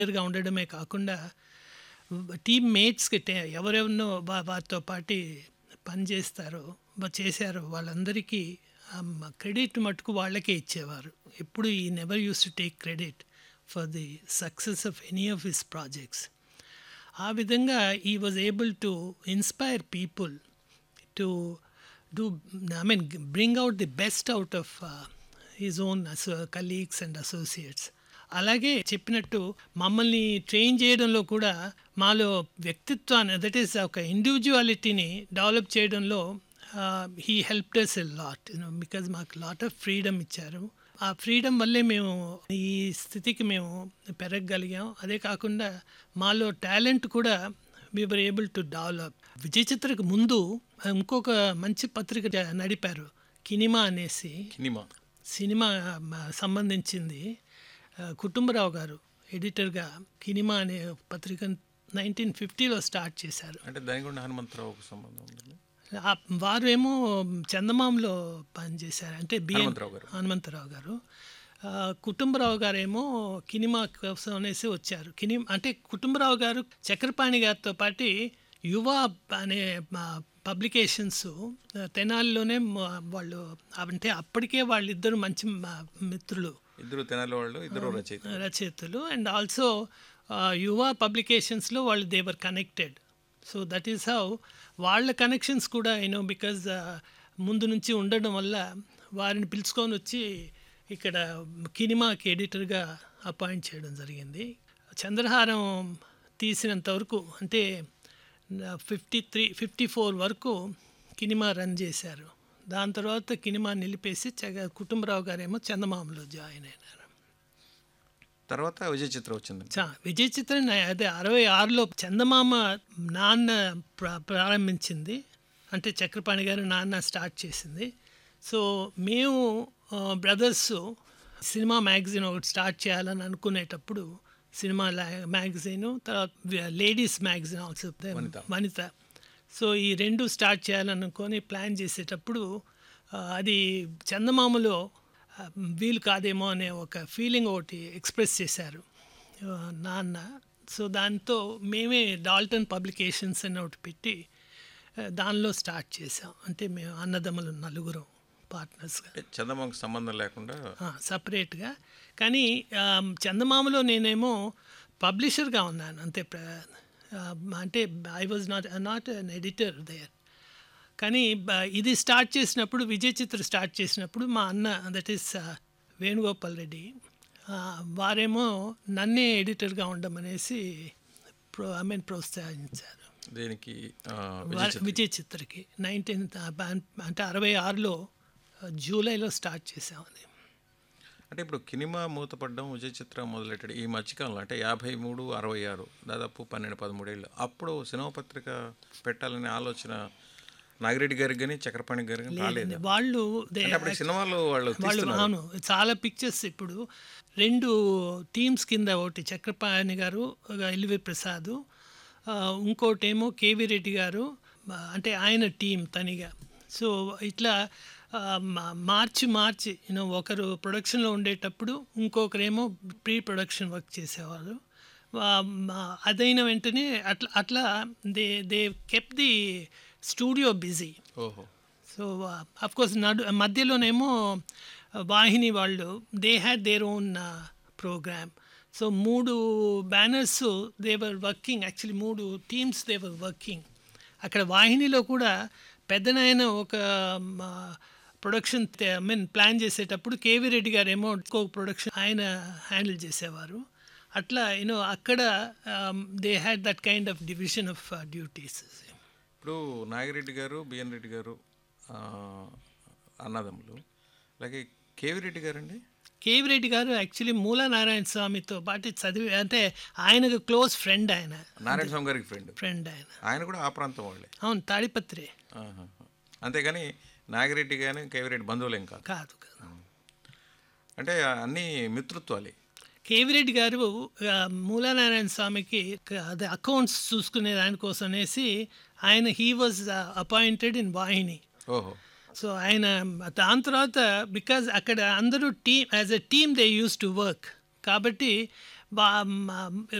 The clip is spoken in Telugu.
గా ఉండడమే కాకుండా టీమ్ మేట్స్కి ఎవరెవరినో వారితో పాటు పనిచేస్తారో చేశారో వాళ్ళందరికీ క్రెడిట్ మటుకు వాళ్ళకే ఇచ్చేవారు. ఎప్పుడు ఈ never use to take credit for the success of any of his projects. ఆ విధంగా ఈ was able to inspire people to do bring out the best out of his own colleagues and associates. అలాగే చెప్పినట్టు మమ్మల్ని ట్రైన్ చేయడంలో కూడా మాలో వ్యక్తిత్వాన్ని, దట్ ఈస్ ఒక ఇండివిజువాలిటీని డెవలప్ చేయడంలో he helped us a lot, because మాకు లాట్ ఆఫ్ ఫ్రీడమ్ ఇచ్చారు. ఆ ఫ్రీడమ్ వల్లే మేము ఈ స్థితికి మేము పెరగగలిగాం. అదే కాకుండా మాలో టాలెంట్ కూడా we were able to develop. Vijay చిత్రకు ముందు ఇంకొక మంచి పత్రిక నడిపారు, కినిమా అనేసి. సినిమా సంబంధించింది. కుటుంబరావు గారు ఎడిటర్గా కినిమా అనే పత్రిక 1950లో స్టార్ట్ చేశారు. అంటే దానికి కూడా హనుమంతరావుకు సంబంధం ఉంది. వారు ఏమో చందమామలో పనిచేశారు, అంటే హనుమంతరావు గారు. కుటుంబరావు గారేమో కినిమా కోసం అనేసి వచ్చారు. అంటే కుటుంబరావు గారు చక్రపాణి గారితో పాటు యువ అనే పబ్లికేషన్స్ తెనాలిలోనే వాళ్ళు, అంటే అప్పటికే వాళ్ళిద్దరు మంచి మిత్రులు, ఇద్దరు తెనాలి వాళ్ళు, ఇద్దరు రచయితలు. అండ్ ఆల్సో యువ పబ్లికేషన్స్లో వాళ్ళు దేవర్ connected. So that is how వాళ్ళ కనెక్షన్స్ కూడా బికాజ్ ముందు నుంచి ఉండడం వల్ల వారిని పిలుచుకొని వచ్చి ఇక్కడ కినిమాకి ఎడిటర్గా అపాయింట్ చేయడం జరిగింది. చంద్రహారం తీసినంత వరకు, అంటే 54 వరకు కినిమా రన్ చేశారు. దాని తర్వాత కినిమా నిలిపేసి కుటుంబరావు గారేమో చందమామలో జాయిన్ అయినారు. తర్వాత విజయ్ చిత్ర వచ్చింది. విజయ్ చిత్ర అదే 66లో చందమామ నాన్న ప్రారంభించింది, అంటే చక్రపాణి గారు నాన్న స్టార్ట్ చేసింది. సో మేము బ్రదర్స్ సినిమా మ్యాగజైన్ ఒకటి స్టార్ట్ చేయాలని అనుకునేటప్పుడు, సినిమా మ్యాగజైను, తర్వాత లేడీస్ మ్యాగజైన్ ఆల్సో వనిత. సో ఈ రెండు స్టార్ట్ చేయాలనుకొని ప్లాన్ చేసేటప్పుడు అది చందమామలో వీలు కాదేమో అనే ఒక ఫీలింగ్ ఒకటి ఎక్స్ప్రెస్ చేశారు నాన్న. సో దాంతో మేమే డాల్టన్ పబ్లికేషన్స్ అని ఒకటి పెట్టి దానిలో స్టార్ట్ చేసాం. అంటే మేము అన్నదమ్ములు నలుగురం పార్ట్నర్స్గా, చందమామకు సంబంధం లేకుండా సపరేట్గా. కానీ చందమామలో నేనేమో పబ్లిషర్గా ఉన్నాను అంతే. అంటే I was not an editor there. కానీ ఇది స్టార్ట్ చేసినప్పుడు, విజయ్ చిత్ర స్టార్ట్ చేసినప్పుడు మా అన్న, దట్ ఈస్ వేణుగోపాల్ రెడ్డి, వారేమో నన్నే ఎడిటర్గా ఉండమనేసి ప్రోత్సహించారు. దీనికి విజయ్ చిత్రకి 1966లో జూలైలో స్టార్ట్ చేసామని. అంటే ఇప్పుడు కినిమా మూతపడ్డం, విజయ్ చిత్ర మొదలెట్టాడు ఈ మధ్యకాలంలో, అంటే 53, 66, దాదాపు 12-13 ఏళ్ళు. అప్పుడు సినిమా పత్రిక పెట్టాలనే ఆలోచన నాగిరెడ్డి గారికి కానీ చక్రపాణి గారికి కానీ రాలేదు. వాళ్ళు సినిమాలు వాళ్ళు అవును, చాలా పిక్చర్స్ ఇప్పుడు 2 టీమ్స్ కింద, ఒకటి చక్రపాణి గారు, ఎల్వి ప్రసాద్, ఇంకోటేమో కేవీ రెడ్డి గారు, అంటే ఆయన టీం తనిగా. సో ఇట్లా మార్చి ఒకరు ప్రొడక్షన్లో ఉండేటప్పుడు ఇంకొకరేమో ప్రీ ప్రొడక్షన్ వర్క్ చేసేవారు. అదైన వెంటనే అట్లా they కెప్ the studio busy. So of course మధ్యలోనేమో వాహిని వాళ్ళు they had their own programme. So 3 banners they were working, actually 3 teams they were working. అక్కడ వాహినిలో కూడా పెద్దనైన ఒక ప్రొడక్షన్ ప్లాన్ చేసేటప్పుడు కేవీ రెడ్డి గారు ఏమో ఇంకొక ప్రొడక్షన్ ఆయన హ్యాండిల్ చేసేవారు. అట్లా అక్కడ they had that kind of division of duties. ఇప్పుడు నాగిరెడ్డి గారు, బిఎన్ రెడ్డి గారు అన్నదమ్ములు, అలాగే కేవీ రెడ్డి గారు అండి. కేవీ రెడ్డి గారు యాక్చువల్లీ మూల నారాయణ స్వామితో పాటు చదివి, అంటే ఆయనకు క్లోజ్ ఫ్రెండ్. ఆయన నారాయణ స్వామి గారికి ఫ్రెండ్ ఆయన కూడా ఆ ప్రాంతం వాళ్ళే. అవును, తాడిపత్రి. అంతేగాని నాగిరెడ్డి కానీ కేవీ రెడ్డి బంధువులేం కాదు. అంటే అన్ని మిత్రుత్వాలే. కేవీ రెడ్డి గారు మూలనారాయణ స్వామికి అదే అకౌంట్స్ చూసుకునే దానికోసం అనేసి ఆయన he was appointed in Vahini. So ఆయన దాని తర్వాత బికాజ్ అక్కడ అందరూ team as a team they use to work, కాబట్టి వా మ